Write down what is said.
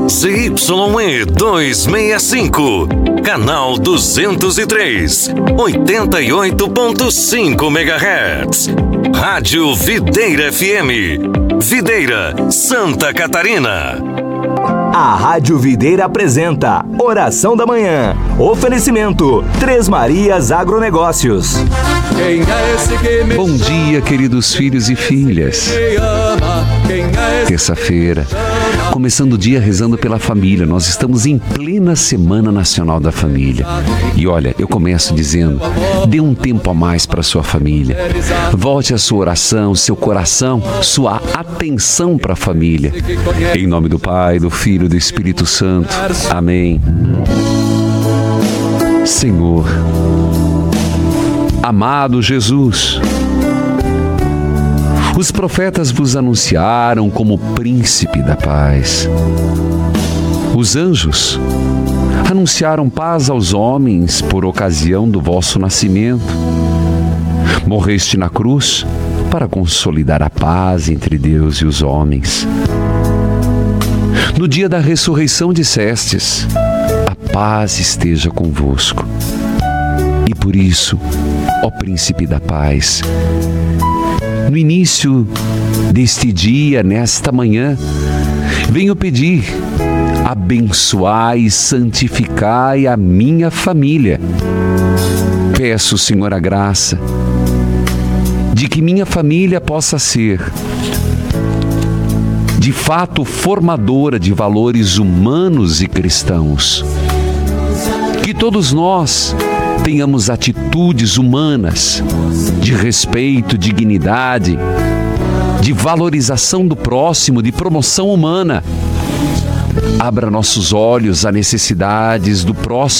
ZYE 265, canal 203, 88.5 MHz. Rádio Videira FM, Videira, Santa Catarina. A Rádio Videira apresenta Oração da Manhã. Oferecimento Três Marias Agronegócios. Bom dia, queridos filhos e filhas. Terça-feira, começando o dia rezando pela família. Nós estamos em plena Semana Nacional da Família. E olha, eu começo dizendo, dê um tempo a mais para sua família. Volte a sua oração, seu coração, sua atenção para a família. Em nome do Pai, do Filho e do Espírito Santo. Amém. Senhor, amado Jesus, os profetas vos anunciaram como príncipe da paz. Os anjos anunciaram paz aos homens por ocasião do vosso nascimento. Morreste na cruz para consolidar a paz entre Deus e os homens. No dia da ressurreição dissestes: a paz esteja convosco. E por isso, ó Príncipe da Paz, no início deste dia, nesta manhã, venho pedir: abençoai e santificai a minha família. Peço, Senhor, a graça de que minha família possa ser, de fato, formadora de valores humanos e cristãos. Que todos nós tenhamos atitudes humanas, de respeito, dignidade, de valorização do próximo, de promoção humana. Abra nossos olhos a necessidades do próximo